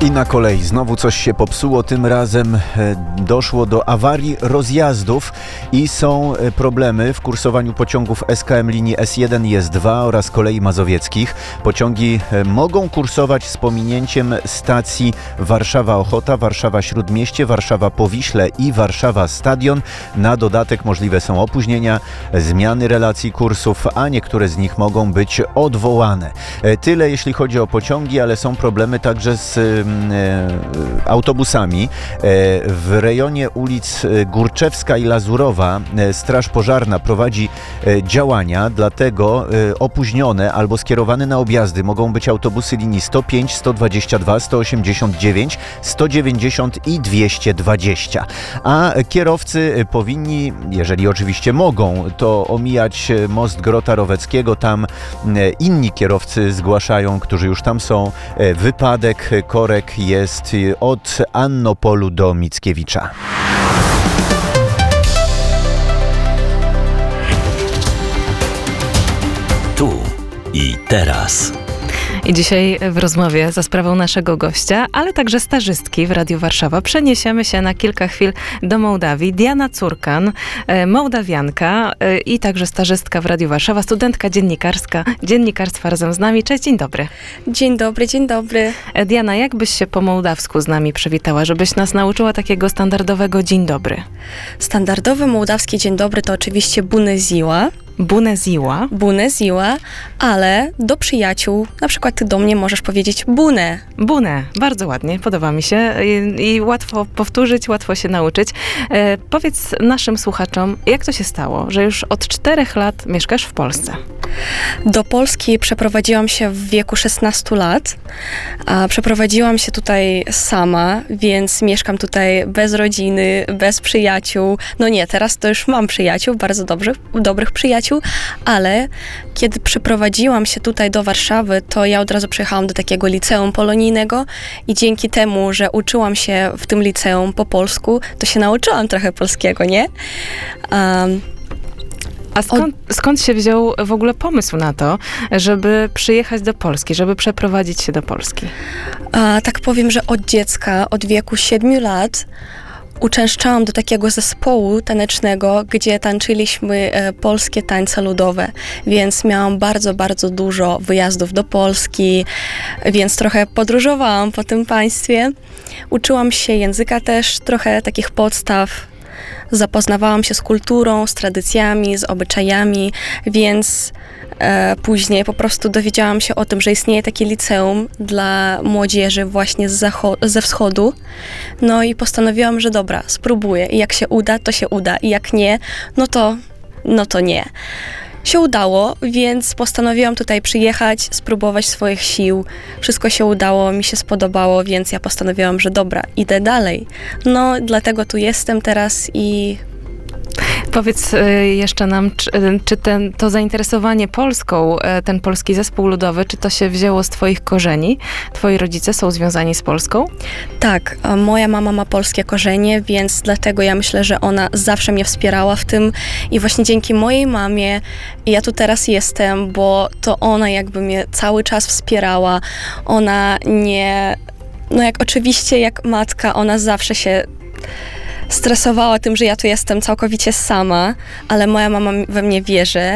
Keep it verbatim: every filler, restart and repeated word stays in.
I na kolei znowu coś się popsuło, tym razem doszło do awarii rozjazdów i są problemy w kursowaniu pociągów S K M linii S jeden i S dwa oraz kolei mazowieckich. Pociągi mogą kursować z pominięciem stacji Warszawa-Ochota, Warszawa-Śródmieście, Warszawa-Powiśle i Warszawa-Stadion. Na dodatek możliwe są opóźnienia, zmiany relacji kursów, a niektóre z nich mogą być odwołane. Tyle jeśli chodzi o pociągi, ale są problemy także z autobusami. W rejonie ulic Górczewska i Lazurowa Straż Pożarna prowadzi działania, dlatego opóźnione albo skierowane na objazdy mogą być autobusy linii sto pięć, sto dwadzieścia dwa, sto osiemdziesiąt dziewięć, sto dziewięćdziesiąt i dwieście dwadzieścia. A kierowcy powinni, jeżeli oczywiście mogą, to omijać most Grota Roweckiego. Tam inni kierowcy zgłaszają, którzy już tam są, wypadek. Korek jest od Annopolu do Mickiewicza. Tu i teraz. I dzisiaj w rozmowie za sprawą naszego gościa, ale także stażystki w Radiu Warszawa, przeniesiemy się na kilka chwil do Mołdawii. Diana Curkan, Mołdawianka i także stażystka w Radiu Warszawa, studentka dziennikarska, dziennikarstwa razem z nami. Cześć, dzień dobry. Dzień dobry, dzień dobry. Diana, jak byś się po mołdawsku z nami przywitała, żebyś nas nauczyła takiego standardowego dzień dobry? Standardowy mołdawski dzień dobry to oczywiście bună ziua. Bună ziua. Bună ziua, ale do przyjaciół, na przykład ty do mnie możesz powiedzieć bunę. Bunę, bardzo ładnie, podoba mi się i, i łatwo powtórzyć, łatwo się nauczyć. E, powiedz naszym słuchaczom, jak to się stało, że już od czterech lat mieszkasz w Polsce? Do Polski przeprowadziłam się w wieku szesnastu lat. A przeprowadziłam się tutaj sama, więc mieszkam tutaj bez rodziny, bez przyjaciół. No nie, teraz to już mam przyjaciół, bardzo dobrych, dobrych przyjaciół, ale kiedy przyprowadziłam się tutaj do Warszawy, to ja od razu przyjechałam do takiego liceum polonijnego i dzięki temu, że uczyłam się w tym liceum po polsku, to się nauczyłam trochę polskiego, nie? Um, A skąd, skąd się wziął w ogóle pomysł na to, żeby przyjechać do Polski, żeby przeprowadzić się do Polski? A, tak powiem, że od dziecka, od wieku siedmiu lat uczęszczałam do takiego zespołu tanecznego, gdzie tańczyliśmy e, polskie tańce ludowe, więc miałam bardzo, bardzo dużo wyjazdów do Polski, więc trochę podróżowałam po tym państwie. Uczyłam się języka też, trochę takich podstaw. Zapoznawałam się z kulturą, z tradycjami, z obyczajami, więc e, później po prostu dowiedziałam się o tym, że istnieje takie liceum dla młodzieży właśnie z zacho- ze wschodu. No i postanowiłam, że dobra, spróbuję i jak się uda, to się uda i jak nie, no to, no to nie. Się udało, więc postanowiłam tutaj przyjechać, spróbować swoich sił. Wszystko się udało, mi się spodobało, więc ja postanowiłam, że dobra, idę dalej. No, dlatego tu jestem teraz i... Powiedz jeszcze nam, czy, czy ten, to zainteresowanie Polską, ten polski zespół ludowy, czy to się wzięło z twoich korzeni? Twoi rodzice są związani z Polską? Tak, moja mama ma polskie korzenie, więc dlatego ja myślę, że ona zawsze mnie wspierała w tym i właśnie dzięki mojej mamie ja tu teraz jestem, bo to ona jakby mnie cały czas wspierała. Ona nie... No jak oczywiście jak matka, ona zawsze się stresowała tym, że ja tu jestem całkowicie sama, ale moja mama we mnie wierzy